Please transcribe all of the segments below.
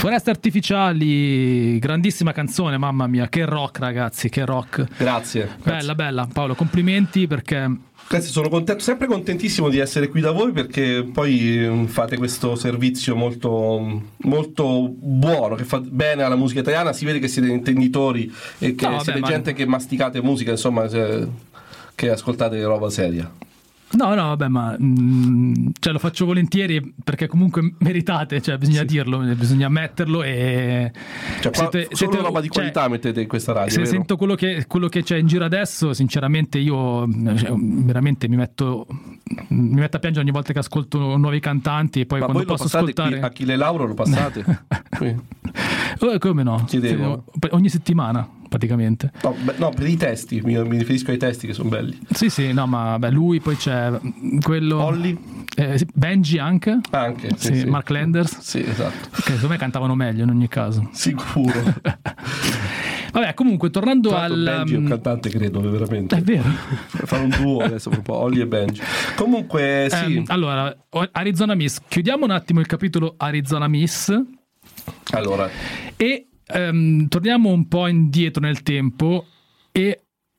Foreste artificiali, grandissima canzone, mamma mia, che rock ragazzi, che rock. Grazie. Bella Paolo, complimenti perché... Sono sempre contentissimo di essere qui da voi, perché poi fate questo servizio molto, molto buono, che fa bene alla musica italiana. Si vede che siete intenditori e che siete gente che masticate musica, insomma, che ascoltate roba seria. No, vabbè, ma lo faccio volentieri perché comunque meritate, cioè bisogna dirlo, bisogna metterlo e siete roba di qualità mettete in questa radio. Se vero? sento quello che c'è in giro adesso, sinceramente io veramente mi metto a piangere ogni volta che ascolto nuovi cantanti e poi ma quando voi posso ascoltare a Achille Lauro lo passate? Come no? Ogni settimana praticamente. No, per i testi, mi riferisco ai testi che sono belli. Sì, no, ma lui, poi c'è quello Olli? Benji anche. Sì. Mark Landers. Sì, esatto. Che secondo me cantavano meglio in ogni caso. Sicuro. Vabbè, comunque tornando al Benji è un cantante, credo, veramente. È vero. Fanno un duo adesso proprio, Olli e Benji. Comunque sì. Allora, Arizona Miss, chiudiamo un attimo il capitolo Arizona Miss. Allora. E torniamo un po' indietro nel tempo e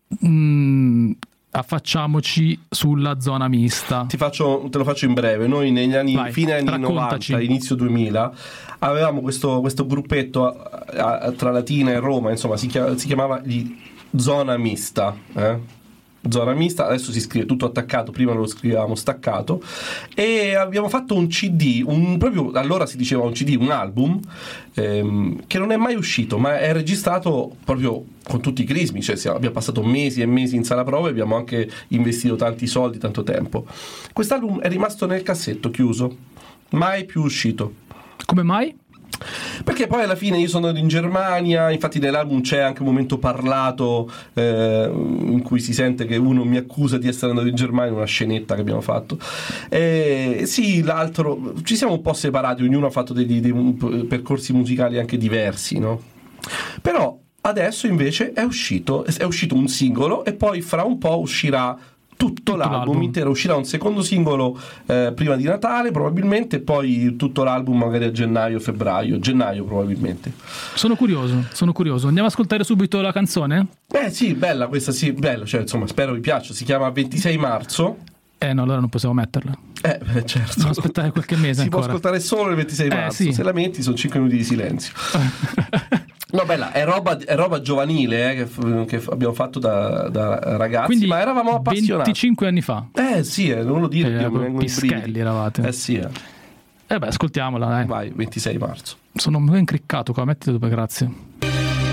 affacciamoci sulla zona mista. Te lo faccio in breve. Noi negli anni, fine anni raccontaci. 90, inizio 2000, avevamo questo gruppetto tra Latina e Roma, insomma si chiamava Zona Mista, Zona Mista, adesso si scrive tutto attaccato, prima lo scrivevamo staccato, e abbiamo fatto un CD, proprio allora si diceva un CD, un album che non è mai uscito, ma è registrato proprio con tutti i crismi, cioè abbiamo passato mesi e mesi in sala prove, abbiamo anche investito tanti soldi, tanto tempo. Quest'album è rimasto nel cassetto chiuso, mai più uscito. Come mai? Perché poi alla fine io sono andato in Germania, infatti nell'album c'è anche un momento parlato in cui si sente che uno mi accusa di essere andato in Germania, una scenetta che abbiamo fatto. Sì, l'altro, ci siamo un po' separati, ognuno ha fatto dei percorsi musicali anche diversi, no? Però adesso invece è uscito un singolo e poi fra un po' uscirà tutto l'album intero, uscirà un secondo singolo prima di Natale probabilmente, e poi tutto l'album magari a gennaio probabilmente. Sono curioso. Andiamo ad ascoltare subito la canzone? Sì, bella questa, sì, bella, cioè insomma spero vi piaccia. Si chiama 26 marzo. No, allora non possiamo metterla. Certo. Devo aspettare qualche mese si ancora. Può ascoltare solo il 26 marzo. Sì. Se la metti sono 5 minuti di silenzio. No, bella, è roba giovanile che abbiamo fatto da ragazzi. Quindi, ma eravamo appassionati. 25 anni fa. Sì, non lo dire, mi vengono i pischelli eravate. Sì. Ascoltiamola, dai. Vai, 26 marzo. Sono ben criccato qua, mettiti dove, grazie.